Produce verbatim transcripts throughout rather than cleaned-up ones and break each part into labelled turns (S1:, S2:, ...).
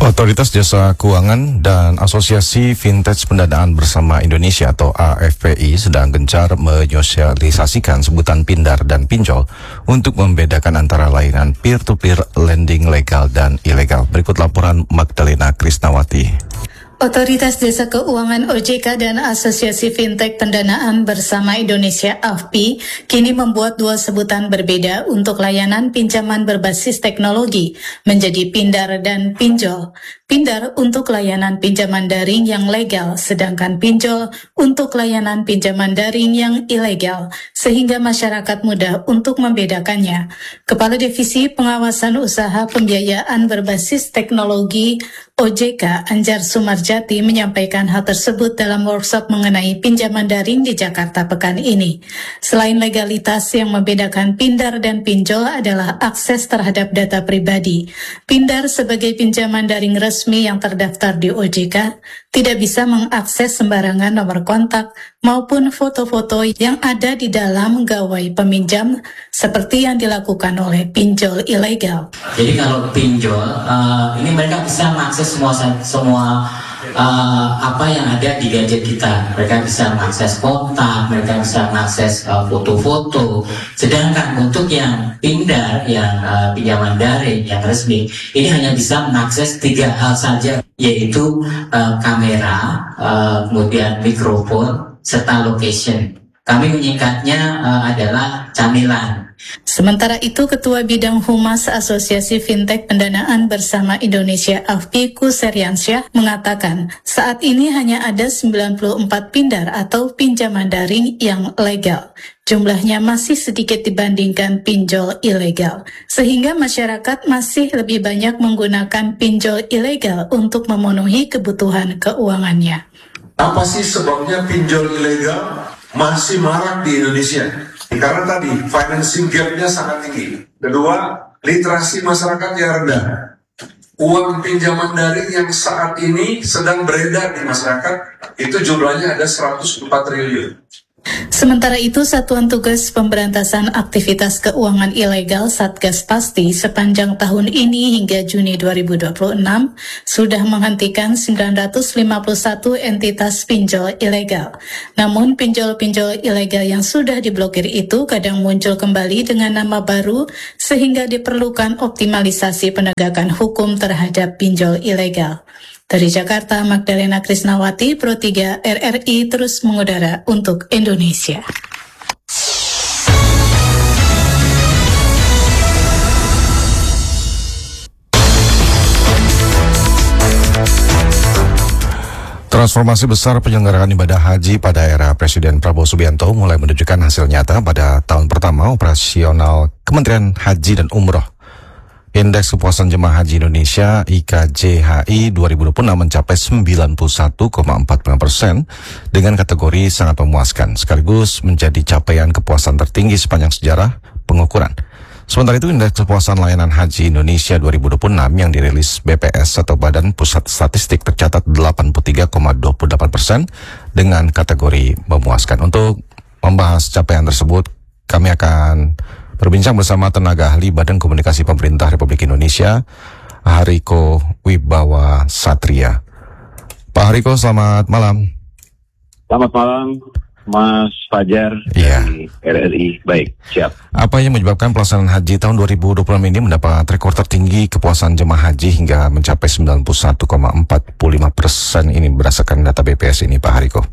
S1: Otoritas Jasa Keuangan dan Asosiasi Vintage Pendanaan Bersama Indonesia atau A F P I sedang gencar menyosialisasikan sebutan pindar dan pinjol untuk membedakan antara layanan peer-to-peer lending legal dan ilegal. Berikut laporan Magdalena Krisnawati.
S2: Otoritas Jasa Keuangan O J K dan Asosiasi Fintech Pendanaan Bersama Indonesia A F P I kini membuat dua sebutan berbeda untuk layanan pinjaman berbasis teknologi menjadi pindar dan pinjol. Pindar untuk layanan pinjaman daring yang legal, sedangkan pinjol untuk layanan pinjaman daring yang ilegal, sehingga masyarakat mudah untuk membedakannya. Kepala Divisi Pengawasan Usaha Pembiayaan Berbasis Teknologi O J K Anjar Sumarjati menyampaikan hal tersebut dalam workshop mengenai pinjaman daring di Jakarta pekan ini. Selain legalitas, yang membedakan pindar dan pinjol adalah akses terhadap data pribadi. Pindar sebagai pinjaman daring resmi yang terdaftar di O J K tidak bisa mengakses sembarangan nomor kontak maupun foto-foto yang ada di dalam gawai peminjam seperti yang dilakukan oleh pinjol ilegal.
S3: Jadi kalau pinjol, uh, ini mereka bisa mengakses semua semua uh, apa yang ada di gadget kita. Mereka bisa mengakses kontak, mereka bisa mengakses uh, foto-foto. Sedangkan untuk yang pindar, yang uh, pinjaman daring, yang resmi, ini hanya bisa mengakses tiga hal saja, yaitu uh, kamera, uh, kemudian mikrofon, serta location. Kami menyingkatnya uh, adalah camilan.
S2: Sementara itu, Ketua Bidang Humas Asosiasi Fintech Pendanaan Bersama Indonesia A F P I Kuseriansyah mengatakan saat ini hanya ada sembilan puluh empat pindar atau pinjaman daring yang legal. Jumlahnya masih sedikit dibandingkan pinjol ilegal, sehingga masyarakat masih lebih banyak menggunakan pinjol ilegal untuk memenuhi kebutuhan keuangannya.
S4: Apa sih sebabnya pinjol ilegal masih marak di Indonesia? Karena tadi financing gap-nya sangat tinggi. Kedua, literasi masyarakat yang rendah. Uang pinjaman daring yang saat ini sedang beredar di masyarakat itu jumlahnya ada seratus empat triliun.
S2: Sementara itu, Satuan Tugas Pemberantasan Aktivitas Keuangan Ilegal Satgas Pasti sepanjang tahun ini hingga Juni dua ribu dua puluh enam sudah menghentikan sembilan ratus lima puluh satu entitas pinjol ilegal. Namun pinjol-pinjol ilegal yang sudah diblokir itu kadang muncul kembali dengan nama baru sehingga diperlukan optimalisasi penegakan hukum terhadap pinjol ilegal. Dari Jakarta, Magdalena Krisnawati, Pro tiga R R I terus mengudara untuk Indonesia.
S1: Transformasi besar penyelenggaraan ibadah haji pada era Presiden Prabowo Subianto mulai menunjukkan hasil nyata pada tahun pertama operasional Kementerian Haji dan Umroh. Indeks kepuasan jemaah haji Indonesia I K J H I dua ribu dua puluh enam mencapai sembilan puluh satu koma empat lima persen dengan kategori sangat memuaskan, sekaligus menjadi capaian kepuasan tertinggi sepanjang sejarah pengukuran. Sementara itu, indeks kepuasan layanan haji Indonesia dua ribu dua puluh enam yang dirilis B P S atau Badan Pusat Statistik tercatat delapan puluh tiga koma dua delapan persen dengan kategori memuaskan. Untuk membahas capaian tersebut, kami akan berbincang bersama tenaga ahli Badan Komunikasi Pemerintah Republik Indonesia, Hariko Wibawa Satria. Pak Hariko, selamat malam.
S5: Selamat malam, Mas Fajar
S1: ya.
S5: Dari R R I. Baik, siap.
S1: Apa yang menyebabkan pelaksanaan haji tahun dua ribu dua puluh enam ini mendapat rekor tertinggi kepuasan jemaah haji hingga mencapai sembilan puluh satu koma empat lima persen ini berdasarkan data B P S ini, Pak Hariko?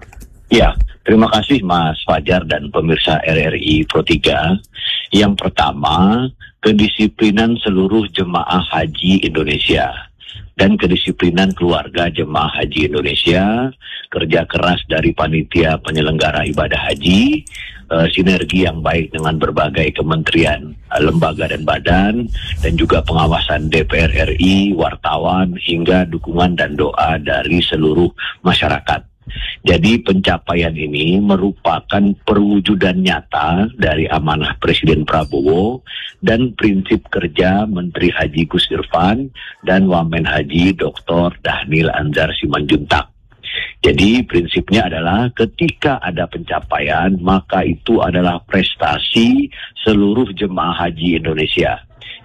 S5: Ya, terima kasih Mas Fajar dan pemirsa R R I Pro tiga. Yang pertama, kedisiplinan seluruh jemaah haji Indonesia dan kedisiplinan keluarga jemaah haji Indonesia, kerja keras dari panitia penyelenggara ibadah haji, uh, sinergi yang baik dengan berbagai kementerian, uh, lembaga dan badan, dan juga pengawasan D P R R I, wartawan, hingga dukungan dan doa dari seluruh masyarakat. Jadi pencapaian ini merupakan perwujudan nyata dari amanah Presiden Prabowo dan prinsip kerja Menteri Haji Gus Irfan dan Wamen Haji Doktor Dhanil Anzar Simanjuntak. Jadi prinsipnya adalah ketika ada pencapaian, maka itu adalah prestasi seluruh jemaah haji Indonesia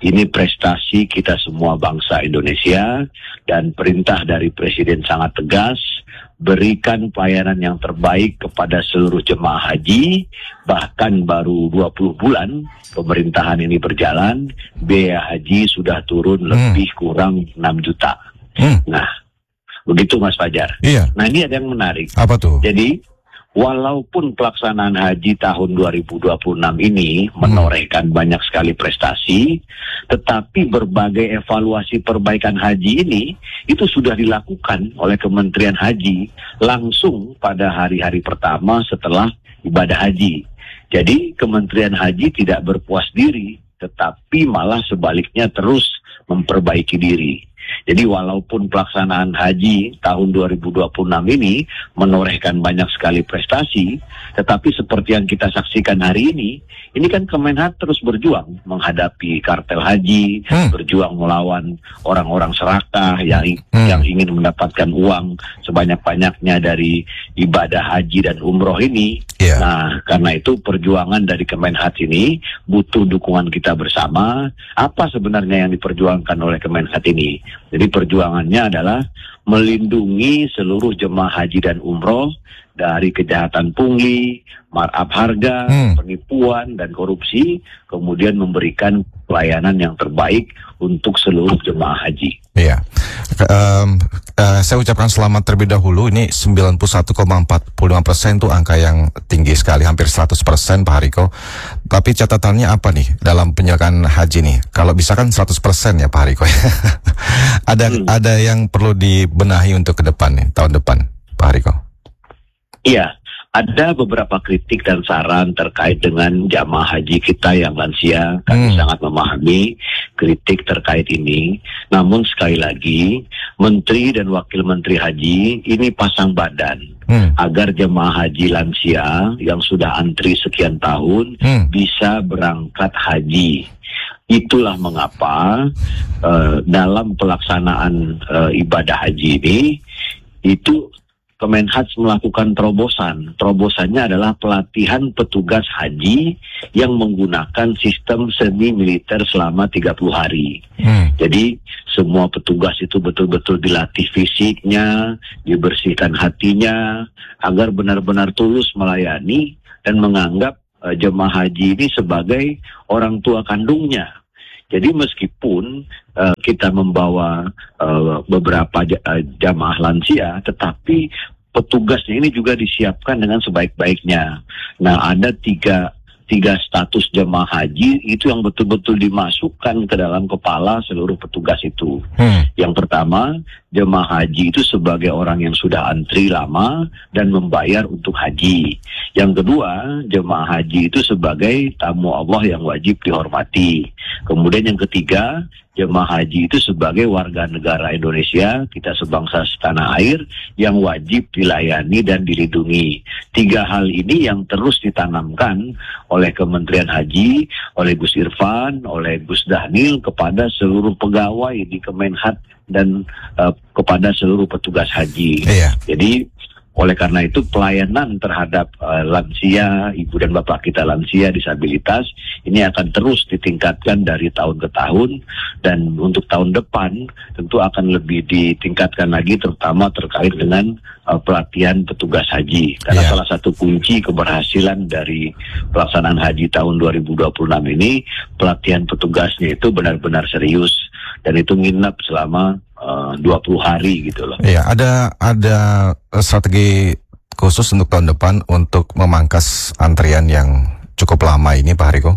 S5: Ini prestasi kita semua bangsa Indonesia, dan perintah dari Presiden sangat tegas, berikan pelayanan yang terbaik kepada seluruh jemaah haji. Bahkan baru dua puluh bulan pemerintahan ini berjalan, biaya haji sudah turun hmm. lebih kurang enam juta. Hmm. Nah, begitu Mas Fajar.
S1: Iya.
S5: Nah, ini ada yang menarik.
S1: Apa tuh?
S5: Jadi, walaupun pelaksanaan haji tahun dua ribu dua puluh enam ini menorehkan hmm. banyak sekali prestasi, tetapi berbagai evaluasi perbaikan haji ini itu sudah dilakukan oleh Kementerian Haji langsung pada hari-hari pertama setelah ibadah haji. Jadi Kementerian Haji tidak berpuas diri, tetapi malah sebaliknya terus memperbaiki diri. Jadi walaupun pelaksanaan haji tahun dua ribu dua puluh enam ini menorehkan banyak sekali prestasi, tetapi seperti yang kita saksikan hari ini, ini kan Kemenhad terus berjuang menghadapi kartel haji, hmm. berjuang melawan orang-orang serakah yang hmm. yang ingin mendapatkan uang sebanyak-banyaknya dari ibadah haji dan umroh ini. Yeah. Nah, karena itu perjuangan dari Kemenhad ini butuh dukungan kita bersama. Apa sebenarnya yang diperjuangkan oleh Kemenhad ini? Jadi perjuangannya adalah melindungi seluruh jemaah haji dan umroh dari kejahatan pungli, markup harga, hmm. penipuan, dan korupsi, kemudian memberikan pelayanan yang terbaik untuk seluruh jemaah haji.
S1: Iya, um, uh, saya ucapkan selamat terlebih dahulu. Ini sembilan puluh satu koma empat puluh lima persen itu angka yang tinggi sekali, hampir seratus persen Pak Hariko. Tapi catatannya apa nih dalam penyelenggaraan haji nih? Kalau bisa kan seratus persen ya Pak Hariko. ada hmm. ada yang perlu dibenahi untuk ke depan nih, tahun depan Pak Hariko.
S5: Iya, ada beberapa kritik dan saran terkait dengan jamaah haji kita yang lansia. Kami hmm. sangat memahami kritik terkait ini. Namun sekali lagi, Menteri dan Wakil Menteri Haji ini pasang badan hmm. agar jemaah haji lansia yang sudah antri sekian tahun hmm. bisa berangkat haji. Itulah mengapa uh, dalam pelaksanaan uh, ibadah haji ini, itu Kemenhad melakukan terobosan. Terobosannya adalah pelatihan petugas haji yang menggunakan sistem semi militer selama tiga puluh hari. Hmm. Jadi semua petugas itu betul-betul dilatih fisiknya, dibersihkan hatinya, agar benar-benar tulus melayani dan menganggap uh, jemaah haji ini sebagai orang tua kandungnya. Jadi meskipun uh, kita membawa uh, beberapa uh, jamaah lansia, tetapi petugasnya ini juga disiapkan dengan sebaik-baiknya. Nah, ada tiga tiga status jemaah haji itu yang betul-betul dimasukkan ke dalam kepala seluruh petugas itu. Hmm. Yang pertama, jemaah haji itu sebagai orang yang sudah antri lama dan membayar untuk haji. Yang kedua, jemaah haji itu sebagai tamu Allah yang wajib dihormati. Kemudian yang ketiga, jemaah haji itu sebagai warga negara Indonesia, kita sebangsa setanah air, yang wajib dilayani dan dilindungi. Tiga hal ini yang terus ditanamkan oleh Kementerian Haji, oleh Gus Irfan, oleh Gus Dhanil kepada seluruh pegawai di Kemenhad dan uh, kepada seluruh petugas haji. Iya. Jadi oleh karena itu pelayanan terhadap uh, lansia, ibu dan bapak kita lansia disabilitas ini akan terus ditingkatkan dari tahun ke tahun, dan untuk tahun depan tentu akan lebih ditingkatkan lagi, terutama terkait dengan uh, pelatihan petugas haji. Karena yeah. salah satu kunci keberhasilan dari pelaksanaan haji tahun dua ribu dua puluh enam ini, pelatihan petugasnya itu benar-benar serius dan itu nginap selama Uh, dua puluh hari gitu loh.
S1: Iya, ada ada strategi khusus untuk tahun depan untuk memangkas antrian yang cukup lama ini, Pak Hariko?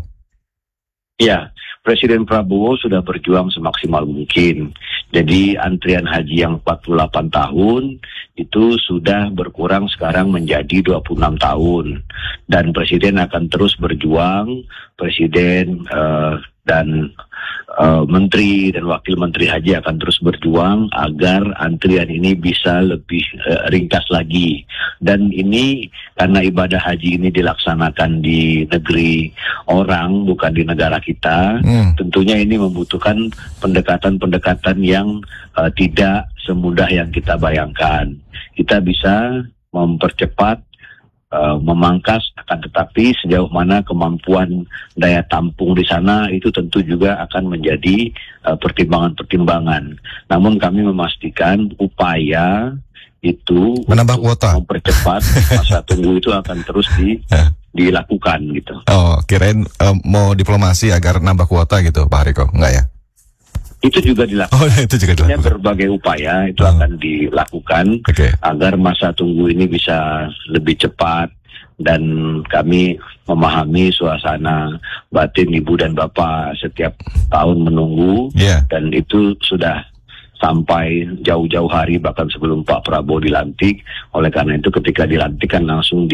S5: Iya, Presiden Prabowo sudah berjuang semaksimal mungkin. Jadi antrian haji yang empat puluh delapan tahun itu sudah berkurang sekarang menjadi dua puluh enam tahun. Dan Presiden akan terus berjuang, Presiden uh, dan uh, Menteri dan Wakil Menteri Haji akan terus berjuang agar antrian ini bisa lebih uh, ringkas lagi. Dan ini karena ibadah haji ini dilaksanakan di negeri orang, bukan di negara kita, hmm. tentunya ini membutuhkan pendekatan-pendekatan yang uh, tidak semudah yang kita bayangkan. Kita bisa mempercepat uh, memangkas, akan tetapi sejauh mana kemampuan daya tampung di sana itu tentu juga akan menjadi uh, pertimbangan-pertimbangan. Namun kami memastikan upaya itu
S1: menambah kuota,
S5: mempercepat masa tunggu itu akan terus di, dilakukan gitu.
S1: Oh, kirain uh, mau diplomasi agar nambah kuota gitu, Pak Hariko, enggak ya?
S5: Itu juga dilakukan.
S1: Oh, itu juga dilakukan.
S5: Berbagai upaya itu oh. akan dilakukan
S1: okay.
S5: agar masa tunggu ini bisa lebih cepat, dan kami memahami suasana batin ibu dan bapak setiap tahun menunggu,
S1: yeah.
S5: dan itu sudah sampai jauh-jauh hari bahkan sebelum Pak Prabowo dilantik. Oleh karena itu ketika dilantik kan langsung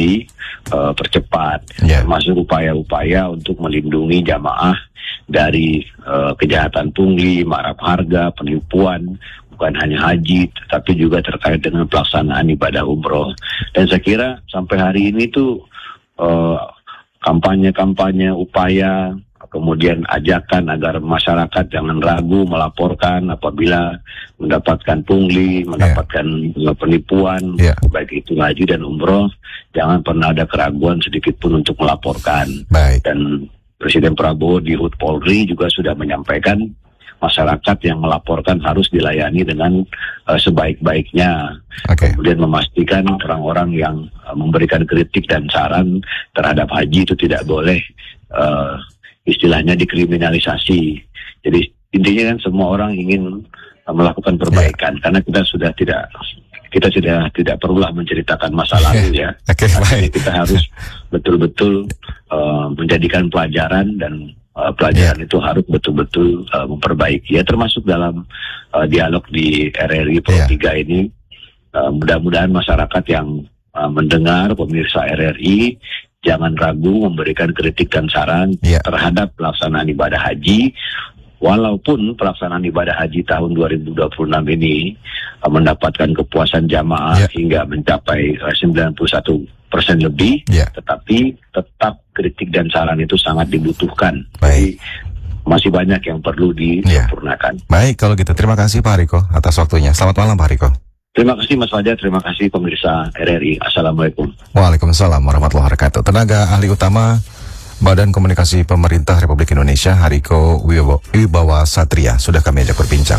S5: dipercepat, uh, yeah. termasuk upaya-upaya untuk melindungi jamaah dari uh, kejahatan pungli, marap harga, penipuan, bukan hanya haji, tetapi juga terkait dengan pelaksanaan ibadah umroh. Dan saya kira sampai hari ini tuh uh, kampanye-kampanye, upaya, kemudian ajakan agar masyarakat jangan ragu melaporkan apabila mendapatkan pungli, mendapatkan yeah. penipuan, yeah. baik itu haji dan umroh, jangan pernah ada keraguan sedikit pun untuk melaporkan.
S1: Baik.
S5: Dan Presiden Prabowo di H U D Polri juga sudah menyampaikan masyarakat yang melaporkan harus dilayani dengan uh, sebaik-baiknya.
S1: Okay.
S5: Kemudian memastikan orang-orang yang uh, memberikan kritik dan saran terhadap haji itu tidak boleh uh, istilahnya dikriminalisasi. Jadi intinya kan semua orang ingin uh, melakukan perbaikan, yeah. karena kita sudah tidak kita sudah tidak perlulah menceritakan masa lalu ya.
S1: Okay,
S5: Artinya kita harus betul-betul uh, menjadikan pelajaran, dan uh, pelajaran yeah. itu harus betul-betul uh, memperbaiki. Ya, termasuk dalam uh, dialog di R R I Pro tiga yeah. ini, uh, mudah-mudahan masyarakat yang uh, mendengar, pemirsa R R I, jangan ragu memberikan kritik dan saran yeah. terhadap pelaksanaan ibadah haji. Walaupun pelaksanaan ibadah haji tahun dua ribu dua puluh enam ini uh, mendapatkan kepuasan jamaah yeah. hingga mencapai uh, sembilan puluh satu persen lebih, yeah. tetapi tetap kritik dan saran itu sangat dibutuhkan.
S1: Baik.
S5: Jadi masih banyak yang perlu disempurnakan.
S1: Yeah. Baik, kalau gitu terima kasih Pak Hariko atas waktunya. Selamat malam Pak Hariko.
S5: Terima kasih Mas Fajar, terima kasih pemirsa R R I. Assalamualaikum.
S1: Waalaikumsalam warahmatullahi wabarakatuh. Tenaga ahli utama Badan Komunikasi Pemerintah Republik Indonesia Hariko Wibawa Satria sudah kami ajak berbincang.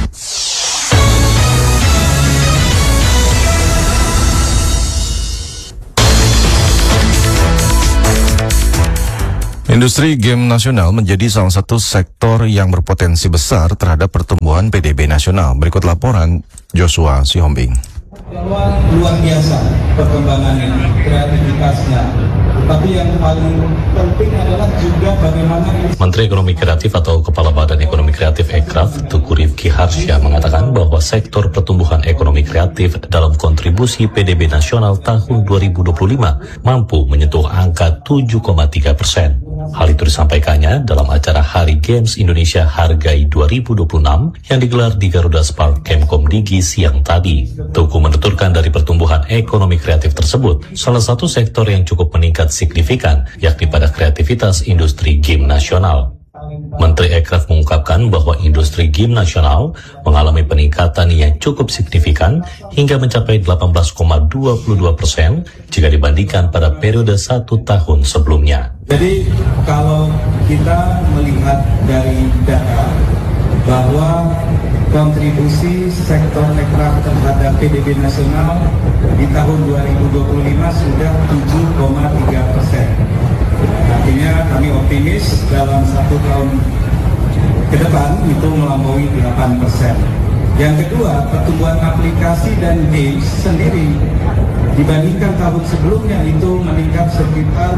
S1: Industri game nasional menjadi salah satu sektor yang berpotensi besar terhadap pertumbuhan P D B nasional. Berikut laporan Joshua Sihombing.
S6: Luar biasa perkembangannya, kreativitasnya. Tapi yang paling penting adalah juga bagaimana
S7: Menteri Ekonomi Kreatif atau Kepala Badan Ekonomi Kreatif Ekraf, Tuku Rifki Harsya mengatakan bahwa sektor pertumbuhan ekonomi kreatif dalam kontribusi P D B nasional tahun dua ribu dua puluh lima mampu menyentuh angka tujuh koma tiga persen. Hal itu disampaikannya dalam acara Hari Games Indonesia Hargai dua ribu dua puluh enam yang digelar di Garuda Spark Kemkom Digi siang tadi. Tuku menuturkan dari pertumbuhan ekonomi kreatif tersebut, salah satu sektor yang cukup meningkat signifikan yakni pada kreativitas industri game nasional. Menteri Ekraf mengungkapkan bahwa industri game nasional mengalami peningkatan yang cukup signifikan hingga mencapai delapan belas koma dua dua persen jika dibandingkan pada periode satu tahun sebelumnya.
S6: Jadi kalau kita melihat dari data bahwa kontribusi sektor ekraf terhadap P D B nasional di tahun dua ribu dua puluh lima sudah tujuh koma tiga persen. Artinya kami optimis dalam satu tahun ke depan itu melampaui delapan persen. Yang kedua, pertumbuhan aplikasi dan games sendiri dibandingkan tahun sebelumnya itu meningkat sekitar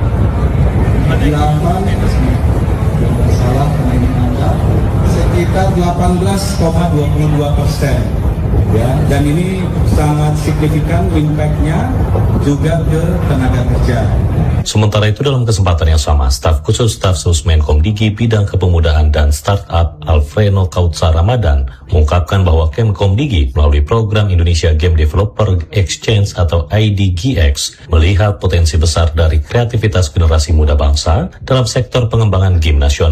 S6: delapan salah sekitar delapan belas koma dua dua persen. Ya, dan ini sangat signifikan impact-nya juga ke tenaga kerja.
S7: Sementara itu dalam kesempatan yang sama, staf khusus staf sus Menkom Digi bidang kepemudaan dan startup Alfreno Kautsa Ramadan mengungkapkan bahwa Kemkom Digi melalui program Indonesia Game Developer Exchange atau I D G X melihat potensi besar dari kreativitas generasi muda bangsa dalam sektor pengembangan game nasional.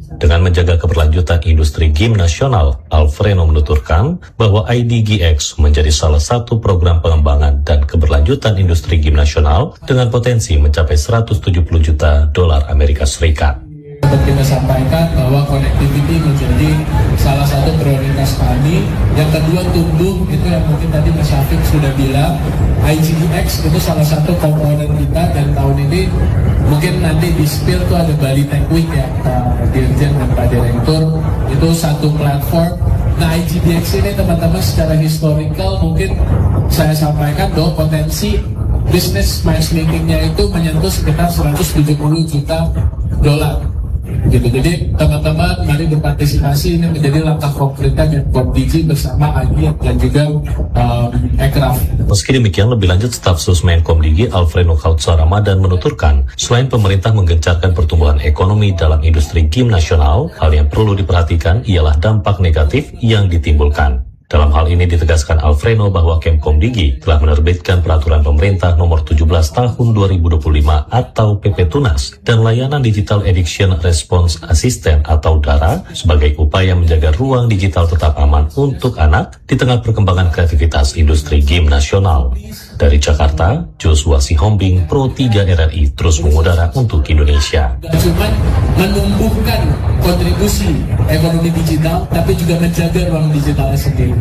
S7: dengan menjaga keberlanjutan industri game nasional. Alfreno menuturkan bahwa I D G X menjadi salah satu program pengembangan dan keberlanjutan industri game nasional dengan potensi mencapai seratus tujuh puluh juta dolar Amerika Serikat.
S8: Untuk kita sampaikan bahwa connectivity menjadi salah satu prioritas kami. Yang kedua, tumbuh, itu yang mungkin tadi Mas Syafiq sudah bilang, I G D X itu salah satu komponen kita, dan tahun ini mungkin nanti di spill itu ada Bali Tech Week ya, Pak Dirjen dan Pak Direktur, itu satu platform. Nah, I G D X ini teman-teman secara historical mungkin saya sampaikan bahwa potensi business matchmakingnya itu menyentuh sekitar seratus tujuh puluh juta dolar. Gitu. Jadi teman-teman mari berpartisipasi, ini menjadi langkah konkretnya dan Komdigi bersama Agiat dan juga um, Ekraf.
S7: Meski demikian, lebih lanjut staf sus Menkomdigi Alfreno Kautsa Ramadan menuturkan, selain pemerintah menggencarkan pertumbuhan ekonomi dalam industri game nasional, hal yang perlu diperhatikan ialah dampak negatif yang ditimbulkan. Dalam hal ini ditegaskan Alfreno bahwa Kemkomdigi telah menerbitkan peraturan pemerintah nomor tujuh belas tahun dua ribu dua puluh lima atau P P Tunas dan layanan Digital Addiction Response Assistant atau D A R A sebagai upaya menjaga ruang digital tetap aman untuk anak di tengah perkembangan kreativitas industri game nasional. Dari Jakarta, Joshua Sihombing, Pro tiga R R I terus mengudara untuk Indonesia.
S8: Cuma menumbuhkan kontribusi ekonomi digital, tapi juga menjaga ruang digitalnya sendiri.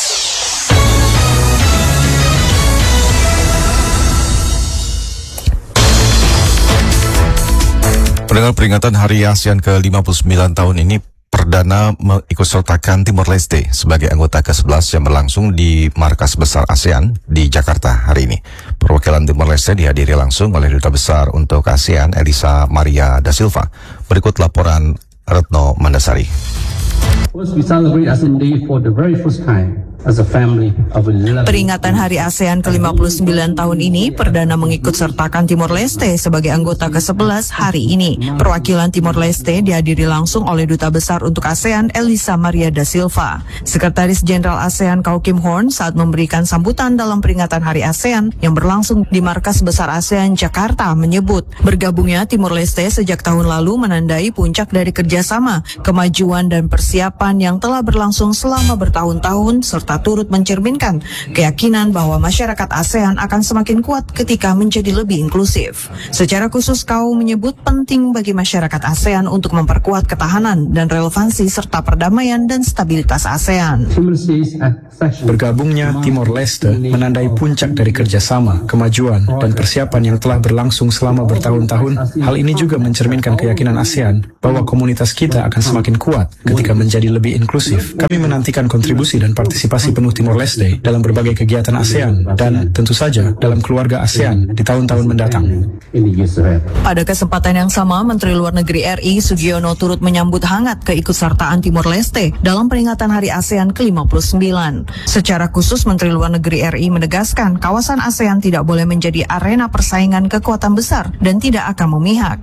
S1: Dengan peringatan Hari ASEAN ke lima puluh sembilan tahun ini, Perdana mengikutsertakan Timor Leste sebagai anggota ke sebelas yang berlangsung di Markas Besar ASEAN di Jakarta hari ini. Perwakilan Timor Leste dihadiri langsung oleh Duta Besar untuk ASEAN Elisa Maria da Silva. Berikut laporan Retno Mandasari.
S9: First, we celebrate ASEAN Day for the very first time.
S10: Peringatan Hari ASEAN ke lima puluh sembilan tahun ini, Perdana mengikutsertakan Timor Leste sebagai anggota ke sebelas hari ini. Perwakilan Timor Leste dihadiri langsung oleh Duta Besar untuk ASEAN Elisa Maria da Silva. Sekretaris Jenderal ASEAN Kau Kim Horn saat memberikan sambutan dalam peringatan Hari ASEAN yang berlangsung di Markas Besar ASEAN Jakarta menyebut, bergabungnya Timor Leste sejak tahun lalu menandai puncak dari kerjasama, kemajuan dan persiapan yang telah berlangsung selama bertahun-tahun serta turut mencerminkan keyakinan bahwa masyarakat ASEAN akan semakin kuat ketika menjadi lebih inklusif. Secara khusus, Kau menyebut penting bagi masyarakat ASEAN untuk memperkuat ketahanan dan relevansi serta perdamaian dan stabilitas ASEAN.
S11: Bergabungnya Timor Leste menandai puncak dari kerjasama, kemajuan, dan persiapan yang telah berlangsung selama bertahun-tahun. Hal ini juga mencerminkan keyakinan ASEAN bahwa komunitas kita akan semakin kuat ketika menjadi lebih inklusif. Kami menantikan kontribusi dan partisipasi penuh Timor Leste dalam berbagai kegiatan ASEAN dan tentu saja dalam keluarga ASEAN di tahun-tahun mendatang.
S10: Pada kesempatan yang sama, Menteri Luar Negeri R I Sugiono turut menyambut hangat keikutsertaan Timor Leste dalam peringatan Hari ASEAN ke lima puluh sembilan. Secara khusus, Menteri Luar Negeri R I menegaskan kawasan ASEAN tidak boleh menjadi arena persaingan kekuatan besar dan tidak akan memihak.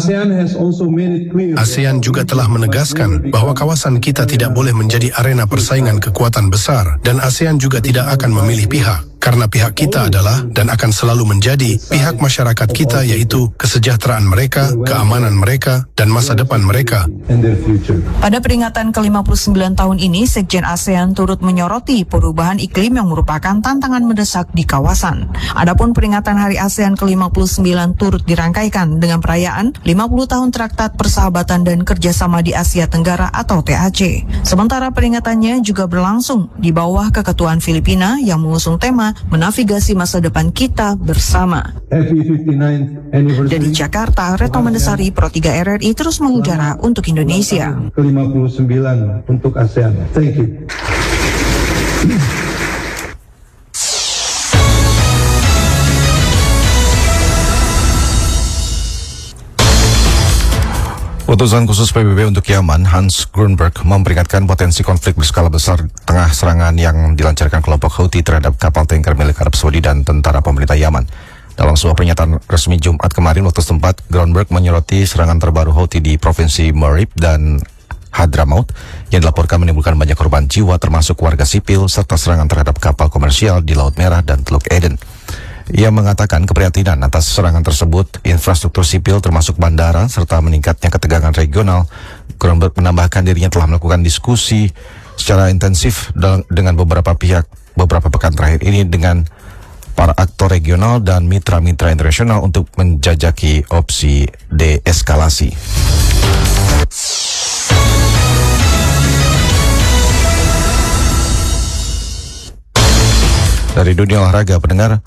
S12: ASEAN juga telah menegaskan bahwa kawasan kita tidak boleh menjadi arena persaingan kekuatan besar, dan ASEAN juga tidak akan memilih pihak, karena pihak kita adalah dan akan selalu menjadi pihak masyarakat kita, yaitu kesejahteraan mereka, keamanan mereka, dan masa depan mereka.
S10: Pada peringatan ke lima puluh sembilan tahun ini, Sekjen ASEAN turut menyoroti perubahan iklim yang merupakan tantangan mendesak di kawasan. Adapun peringatan Hari ASEAN ke lima puluh sembilan turut dirangkaikan dengan perayaan lima puluh tahun Traktat Persahabatan dan Kerjasama di Asia Tenggara atau T A C. Sementara peringatannya juga berlangsung di bawah keketuaan Filipina yang mengusung tema menavigasi masa depan kita bersama. Dari Jakarta, Retno Mandasari, Pro tiga R R I terus mengudara untuk Indonesia.
S13: ke lima puluh sembilan untuk ASEAN. Thank you.
S1: Utusan khusus P B B untuk Yaman, Hans Grunberg, memperingatkan potensi konflik berskala besar tengah serangan yang dilancarkan kelompok Houthi terhadap kapal tanker milik Arab Saudi dan tentara pemerintah Yaman. Dalam sebuah pernyataan resmi Jumat kemarin waktu setempat, Grunberg menyoroti serangan terbaru Houthi di Provinsi Marib dan Hadramaut yang dilaporkan menimbulkan banyak korban jiwa termasuk warga sipil serta serangan terhadap kapal komersial di Laut Merah dan Teluk Eden. Ia mengatakan keprihatinan atas serangan tersebut, infrastruktur sipil termasuk bandara, serta meningkatnya ketegangan regional. Grunberg menambahkan dirinya telah melakukan diskusi secara intensif dengan beberapa pihak beberapa pekan terakhir ini dengan para aktor regional dan mitra-mitra internasional untuk menjajaki opsi deeskalasi. Dari dunia olahraga, pendengar,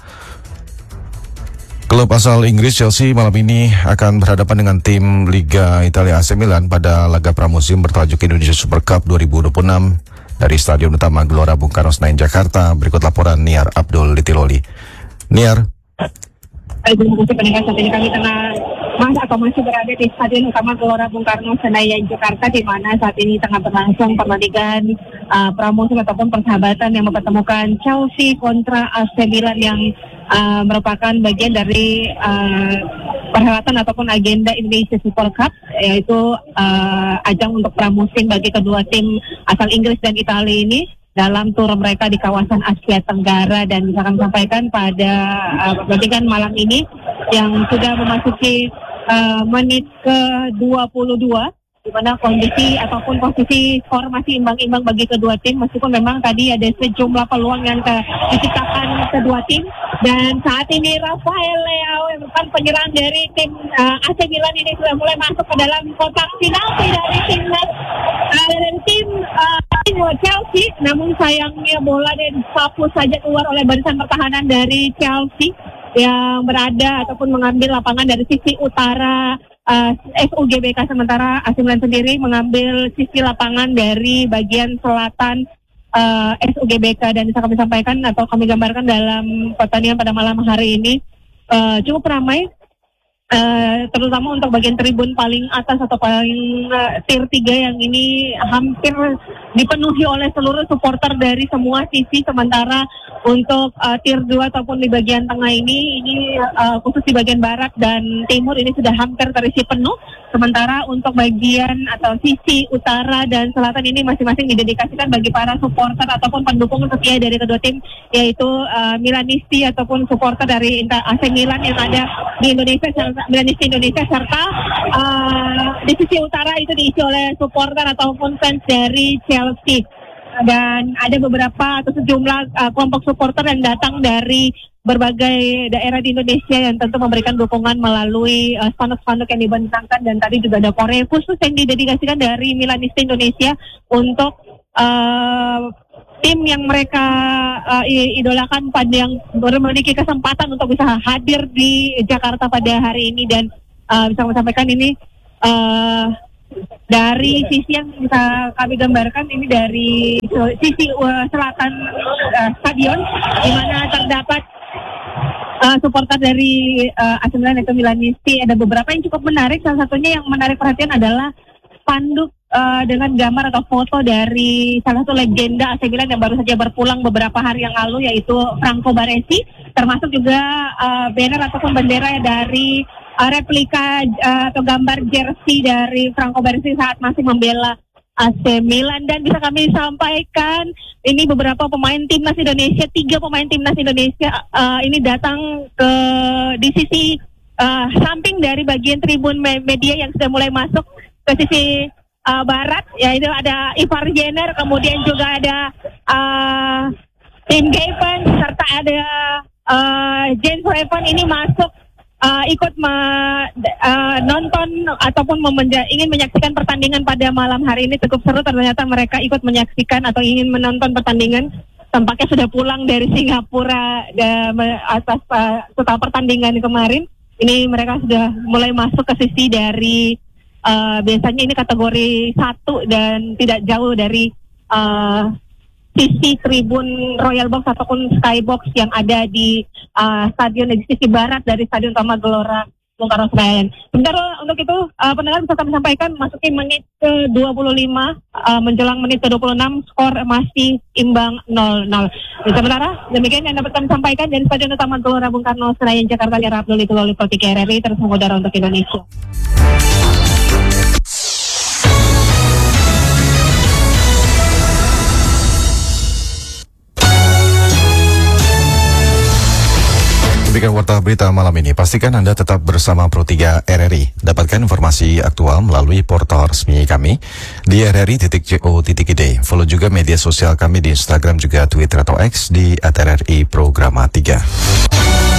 S1: klub asal Inggris Chelsea malam ini akan berhadapan dengan tim Liga Italia A C Milan pada laga pramusim bertajuk Indonesia Super Cup dua ribu dua puluh enam dari Stadion Utama Gelora Bung Karno Senayan, Jakarta. Berikut laporan Niar Abdul Litiloli. Niar.
S14: Terima kasih pendengar, saat ini kami tengah mas atau masih berada di Stadion Utama Gelora Bung Karno Senayan, Jakarta, di mana saat ini tengah berlangsung pertandingan uh, pramusim ataupun persahabatan yang mempertemukan Chelsea kontra A C Milan yang uh, merupakan bagian dari uh, perhelatan ataupun agenda Indonesia Super Cup, yaitu uh, ajang untuk pramusim bagi kedua tim asal Inggris dan Italia ini dalam tur mereka di kawasan Asia Tenggara. Dan bisa kami sampaikan pada uh, pertandingan malam ini yang sudah memasuki uh, menit ke dua puluh dua, di mana kondisi ataupun posisi skor masih imbang-imbang bagi kedua tim, meskipun memang tadi ada sejumlah peluang yang ke, diciptakan kedua tim. Dan saat ini Rafael Leao yang bukan penyerang dari tim uh, A C Milan ini sudah mulai masuk ke dalam kotak penalti dari timnas uh, dari tim uh, Chelsea. Namun sayangnya bola disapu saja keluar oleh barisan pertahanan dari Chelsea yang berada ataupun mengambil lapangan dari sisi utara uh, S U G B K, sementara A C Milan sendiri mengambil sisi lapangan dari bagian selatan uh, S U G B K. Dan bisa kami sampaikan atau kami gambarkan dalam pertandingan pada malam hari ini uh, cukup ramai, Uh, terutama untuk bagian tribun paling atas atau paling uh, tier tiga yang ini hampir dipenuhi oleh seluruh supporter dari semua sisi, sementara untuk uh, tier dua ataupun di bagian tengah ini ini uh, khusus di bagian barat dan timur ini sudah hampir terisi penuh, sementara untuk bagian atau sisi utara dan selatan ini masing-masing didedikasikan bagi para supporter ataupun pendukung setia dari kedua tim, yaitu uh, Milanisti ataupun supporter dari A C Milan yang ada di Indonesia, Milanisti Indonesia, serta uh, di sisi utara itu diisi oleh supporter ataupun fans dari Chelsea. Dan ada beberapa atau sejumlah uh, kelompok supporter yang datang dari berbagai daerah di Indonesia yang tentu memberikan dukungan melalui uh, spanduk-spanduk yang dibentangkan. Dan tadi juga ada Korea khusus yang didedikasikan dari Milanisti Indonesia untuk uh, tim yang mereka uh, idolakan, pada yang memiliki kesempatan untuk bisa hadir di Jakarta pada hari ini. Dan uh, bisa kami sampaikan ini uh, dari sisi yang bisa kami gambarkan ini dari sisi uh, selatan uh, stadion, di mana terdapat uh, supporter dari uh, A C Milan atau Milanisti. Ada beberapa yang cukup menarik, salah satunya yang menarik perhatian adalah spanduk uh, dengan gambar atau foto dari salah satu legenda A C Milan yang baru saja berpulang beberapa hari yang lalu, yaitu Franco Baresi, termasuk juga uh, banner ataupun bendera dari uh, replika uh, atau gambar jersey dari Franco Baresi saat masih membela A C Milan. Dan bisa kami sampaikan ini beberapa pemain timnas Indonesia, tiga pemain timnas Indonesia uh, ini datang ke di sisi uh, samping dari bagian tribun media yang sudah mulai masuk ke sisi uh, barat, yaitu ada Ivar Jenner, kemudian juga ada uh, Tim Gavin, serta ada uh, James Revan ini masuk uh, ikut me- uh, nonton ataupun memenja- ingin menyaksikan pertandingan pada malam hari ini. Cukup seru, ternyata mereka ikut menyaksikan atau ingin menonton pertandingan. Tampaknya sudah pulang dari Singapura da- atas uh, setelah pertandingan kemarin. Ini mereka sudah mulai masuk ke sisi dari Uh, biasanya ini kategori satu dan tidak jauh dari uh, sisi tribun Royal Box ataupun Skybox yang ada di uh, stadion di sisi barat dari Stadion Utama Gelora Bung Karno Senayan. Sebentar untuk itu uh, pendengar bisa kami sampaikan masukin menit ke dua puluh lima uh, menjelang menit ke dua puluh enam, skor masih imbang nol nol. Sementara demikian yang dapat kami sampaikan dari Stadion Utama Gelora Bung Karno Senayan, Jakarta. Niar Abdul Litiloli Pro tiga R R I terus mengudara untuk Indonesia.
S1: Demikian warta berita malam ini. Pastikan Anda tetap bersama Pro tiga R R I. Dapatkan informasi aktual melalui portal resmi kami di r r i titik co titik i d. Follow juga media sosial kami di Instagram juga Twitter atau X di at r r i programa tiga.